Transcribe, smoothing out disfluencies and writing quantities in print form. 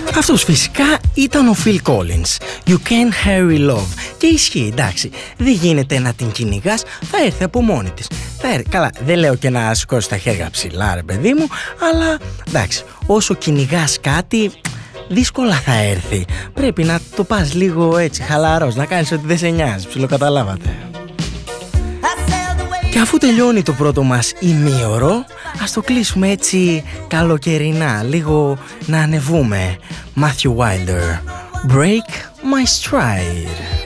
Αυτός φυσικά ήταν ο Phil Collins. You can't hurry love. Και ισχύει, εντάξει. Δεν γίνεται να την κυνηγάς, θα έρθει από μόνη της. Καλά, δεν λέω και να σηκώσει τα χέρια ψηλά, ρε παιδί μου, αλλά εντάξει, όσο κυνηγάς κάτι, δύσκολα θα έρθει. Πρέπει να το πας λίγο έτσι, χαλαρός, να κάνεις ότι δεν σε νοιάζει, ψιλοκαταλάβατε. Και αφού τελειώνει το πρώτο μας ημίωρο, ας το κλείσουμε έτσι καλοκαιρινά, λίγο να ανεβούμε. Matthew Wilder, Break My Stride.